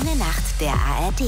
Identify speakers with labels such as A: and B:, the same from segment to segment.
A: junge Nacht der ARD.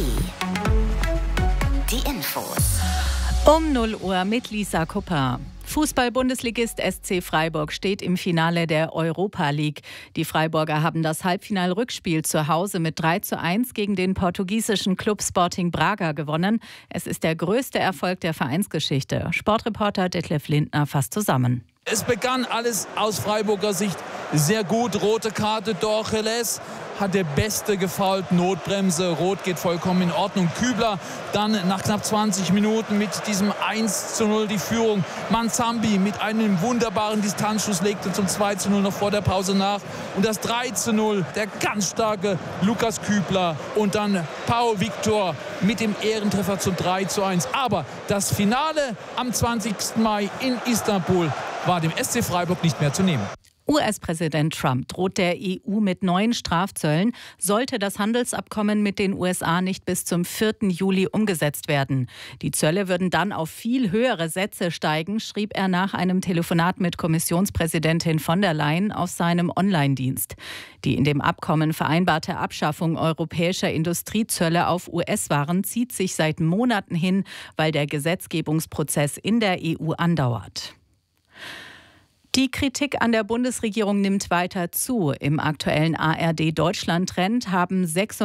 A: Die Infos.
B: Um 0 Uhr mit Lisa Kupper. Fußball-Bundesligist SC Freiburg steht im Finale der Europa League. Die Freiburger haben das Halbfinal-Rückspiel zu Hause mit 3:1 gegen den portugiesischen Club Sporting Braga gewonnen. Es ist der größte Erfolg der Vereinsgeschichte. Sportreporter Detlef Lindner fasst zusammen.
C: Es begann alles aus Freiburger Sicht sehr gut. Rote Karte, Dorcheles hat der Beste gefoult, Notbremse, Rot geht vollkommen in Ordnung. Kübler dann nach knapp 20 Minuten mit diesem 1:0 die Führung. Manzambi mit einem wunderbaren Distanzschuss legte zum 2:0 noch vor der Pause nach. Und das 3:0, der ganz starke Lukas Kübler und dann Pau Victor mit dem Ehrentreffer zum 3:1. Aber das Finale am 20. Mai in Istanbul war dem SC Freiburg nicht mehr zu nehmen.
B: US-Präsident Trump droht der EU mit neuen Strafzöllen, sollte das Handelsabkommen mit den USA nicht bis zum 4. Juli umgesetzt werden. Die Zölle würden dann auf viel höhere Sätze steigen, schrieb er nach einem Telefonat mit Kommissionspräsidentin von der Leyen auf seinem Online-Dienst. Die in dem Abkommen vereinbarte Abschaffung europäischer Industriezölle auf US-Waren zieht sich seit Monaten hin, weil der Gesetzgebungsprozess in der EU andauert. Die Kritik an der Bundesregierung nimmt weiter zu. Im aktuellen ARD-Deutschland-Trend haben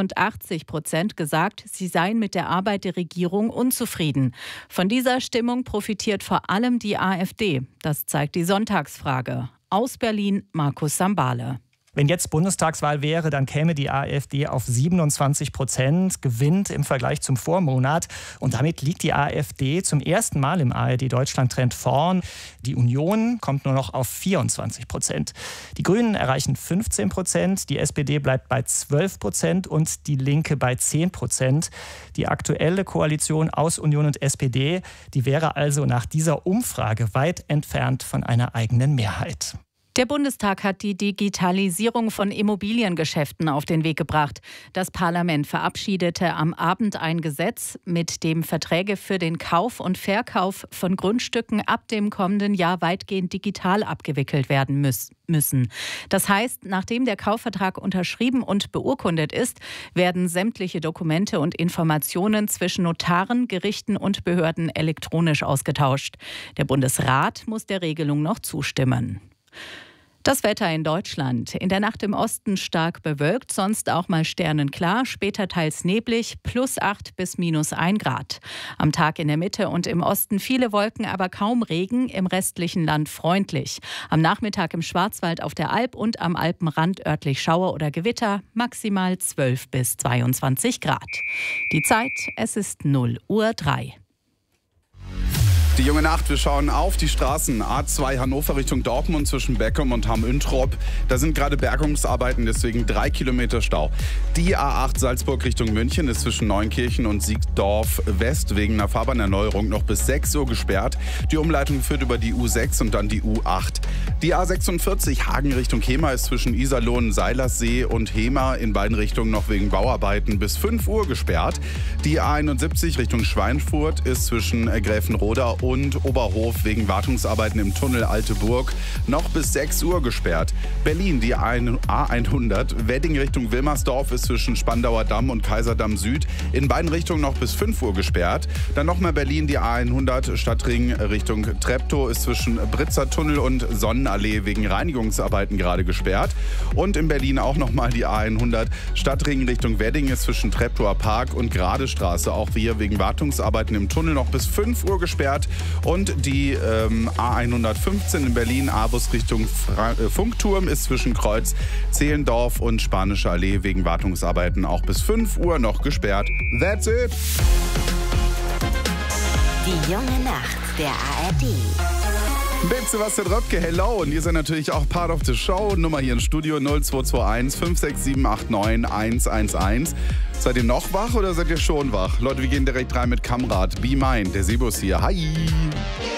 B: 86% gesagt, sie seien mit der Arbeit der Regierung unzufrieden. Von dieser Stimmung profitiert vor allem die AfD. Das zeigt die Sonntagsfrage. Aus Berlin, Markus Sambale.
D: Wenn jetzt Bundestagswahl wäre, dann käme die AfD auf 27%, gewinnt im Vergleich zum Vormonat. Und damit liegt die AfD zum ersten Mal im ARD-Deutschland-Trend vorn. Die Union kommt nur noch auf 24%. Die Grünen erreichen 15%, die SPD bleibt bei 12% und die Linke bei 10%. Die aktuelle Koalition aus Union und SPD, die wäre also nach dieser Umfrage weit entfernt von einer eigenen Mehrheit.
B: Der Bundestag hat die Digitalisierung von Immobiliengeschäften auf den Weg gebracht. Das Parlament verabschiedete am Abend ein Gesetz, mit dem Verträge für den Kauf und Verkauf von Grundstücken ab dem kommenden Jahr weitgehend digital abgewickelt werden müssen. Das heißt, nachdem der Kaufvertrag unterschrieben und beurkundet ist, werden sämtliche Dokumente und Informationen zwischen Notaren, Gerichten und Behörden elektronisch ausgetauscht. Der Bundesrat muss der Regelung noch zustimmen. Das Wetter in Deutschland. In der Nacht im Osten stark bewölkt, sonst auch mal sternenklar, später teils neblig, +8 bis -1 Grad. Am Tag in der Mitte und im Osten viele Wolken, aber kaum Regen, im restlichen Land freundlich. Am Nachmittag im Schwarzwald auf der Alp und am Alpenrand örtlich Schauer oder Gewitter, maximal 12 bis 22 Grad. Die Zeit, es ist 0:03 Uhr.
E: Die junge Nacht, wir schauen auf die Straßen. A2 Hannover Richtung Dortmund zwischen Beckum und Hamm-Üntrop. Da sind gerade Bergungsarbeiten, deswegen 3 Kilometer Stau. Die A8 Salzburg Richtung München ist zwischen Neunkirchen und Siegdorf West wegen einer Fahrbahnerneuerung noch bis 6 Uhr gesperrt. Die Umleitung führt über die U6 und dann die U8. Die A46 Hagen Richtung Hemer ist zwischen Iserlohn, Seilersee und Hemer in beiden Richtungen noch wegen Bauarbeiten bis 5 Uhr gesperrt. Die A71 Richtung Schweinfurt ist zwischen Gräfenroda und Oberhof wegen Wartungsarbeiten im Tunnel Alte Burg noch bis 6 Uhr gesperrt. Berlin, die A100, Wedding Richtung Wilmersdorf ist zwischen Spandauer Damm und Kaiserdamm Süd in beiden Richtungen noch bis 5 Uhr gesperrt. Dann nochmal Berlin, die A100 Stadtring Richtung Treptow ist zwischen Britzer Tunnel und Sonnenallee wegen Reinigungsarbeiten gerade gesperrt. Und in Berlin auch nochmal die A100 Stadtring Richtung Wedding ist zwischen Treptower Park und Gradestraße auch hier wegen Wartungsarbeiten im Tunnel noch bis 5 Uhr gesperrt. Und die A115 in Berlin, A-Bus Richtung Funkturm ist zwischen Kreuz Zehlendorf und Spanische Allee wegen Wartungsarbeiten auch bis 5 Uhr noch gesperrt. That's it!
A: Die junge Nacht der ARD.
E: Mit Sebastian Röpke, hello. Und ihr seid natürlich auch part of the show. Nummer hier im Studio 0221 567 89 111. Seid ihr noch wach oder seid ihr schon wach? Leute, wir gehen direkt rein mit Kamrat. Be Mine, der Sebus hier. Hi!